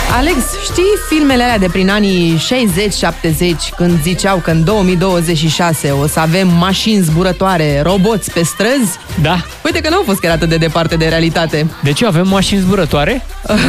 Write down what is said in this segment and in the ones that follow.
Alex, știi filmele alea de prin anii 60-70 când ziceau că în 2026 o să avem mașini zburătoare, roboți pe străzi? Da. Uite că n-au fost chiar atât de departe de realitate. De ce avem mașini zburătoare?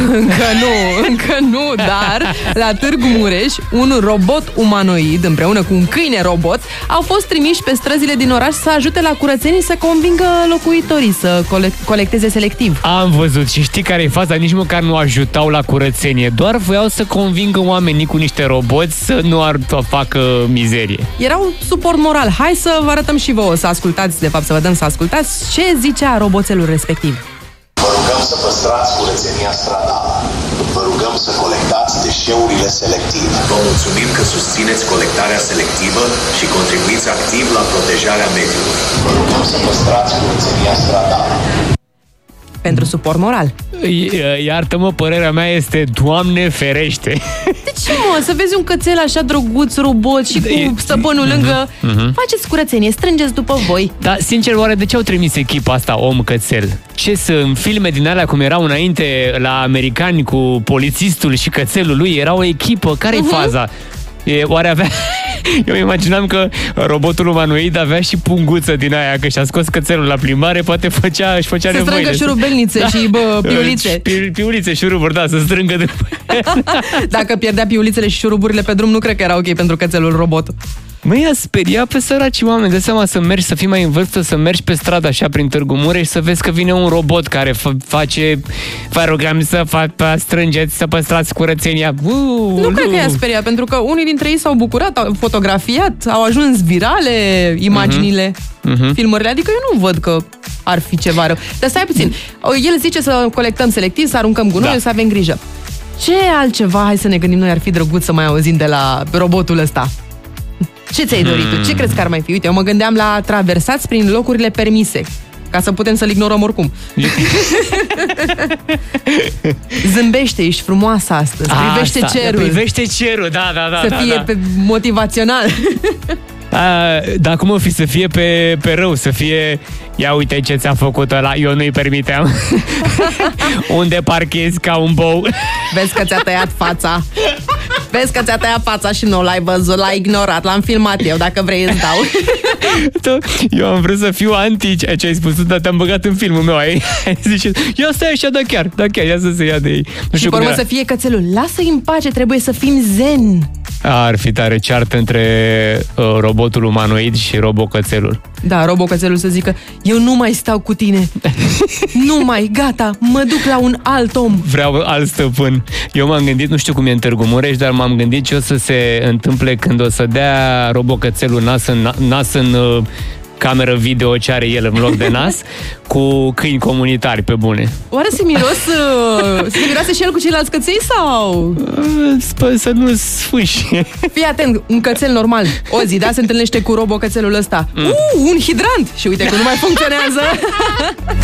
Încă nu, dar la Târgu Mureș, un robot umanoid împreună cu un câine robot au fost trimiși pe străzile din oraș să ajute la curățenii să convingă locuitorii să colecteze selectiv. Am văzut și știi care e faza? Nici măcar nu ajutau la curățenie, doar voiau să convingă oamenii cu niște roboți să nu facă mizerie. Erau suport moral. Hai să vă arătăm și vouă, să ascultați, de fapt să vă dăm să ascultați ce zicea roboțelul respectiv. Vă rugăm să păstrați curățenia stradală. Vă rugăm să colectați deșeurile selectiv. Vă mulțumim că susțineți colectarea selectivă și contribuiți activ la protejarea mediului. Vă rugăm să păstrați curățenia stradală. Pentru suport moral. Iartă-mă, părerea mea este Doamne ferește. De ce, mă? Să vezi un cățel așa drăguț, robot și cu stăpânul lângă. Faceți curățenie, strângeți după voi. Dar, sincer, oare de ce au trimis echipa asta om-cățel? Ce în filme din alea cum erau înainte la americani cu polițistul și cățelul lui, era o echipă. Care-i faza? Oare avea... Eu imaginam că robotul umanoid avea și punguță din aia, că și-a scos cățelul la plimbare, poate își făcea nevoile. Să strângă șurubelnițe și piulițe. Piulițe, șuruburi, da, să strângă după. Dacă pierdea piulițele și șuruburile pe drum, nu cred că era ok pentru cățelul robot. Măi, a speriat pe săraci oameni. Dă seama să mergi, să fii mai în vârstă, să mergi pe stradă așa prin Târgu Mureș și să vezi că vine un robot care face, vă rugăm să strângeți, să păstrați curățenia. Nu cred că i-a speriat, pentru că unii dintre ei s-au bucurat, au fotografiat, au ajuns virale imaginile, filmările, adică eu nu văd că ar fi ceva rău. Dar stai puțin, el zice să colectăm selectiv, să aruncăm gunoiul, să avem grijă. Ce altceva, hai să ne gândim noi, ar fi drăguț să mai auzim de la robotul ăsta? Ce ți-ai dorit tu? Ce crezi că ar mai fi? Uite, eu mă gândeam la traversați prin locurile permise, ca să putem să-l ignorăm oricum. Zâmbește, ești frumoasă astăzi. Privește cerul. Privește cerul, da. Să fie motivațional. Dar cum o fi să fie pe rău? Să fie, ia uite ce ți-a făcut ăla, eu nu-i permiteam. Unde parchezi ca un bou. Vezi că ți-a tăiat fața. Vezi că ți-a tăiat fața și nu l-ai văzut, l-ai ignorat, l-am filmat eu, dacă vrei îți dau. Eu am vrut să fiu anti ce ai spus, dar te-am băgat în filmul meu. Ai zis, ia stai așa, da chiar, ia să se ia de ei. Și pe urmă să fie cățelul, lasă-i în pace, trebuie să fim zen. Ar fi tare ceartă între robotul umanoid și robocățelul. Da, robocățelul să zică, eu nu mai stau cu tine. Nu mai, gata, mă duc la un alt om. Vreau alt stăpân. Eu m-am gândit, nu știu cum e în Târgu Mureș, dar m-am gândit ce o să se întâmple când o să dea robocățelul nas în cameră video ce are el în loc de nas, cu câini comunitari, pe bune. Oare se miroase și el cu ceilalți căței sau? Să nu sfâși. Fii atent, un cățel normal, o zi, da, se întâlnește cu robocățelul ăsta. Un hidrant! Și uite că nu mai funcționează.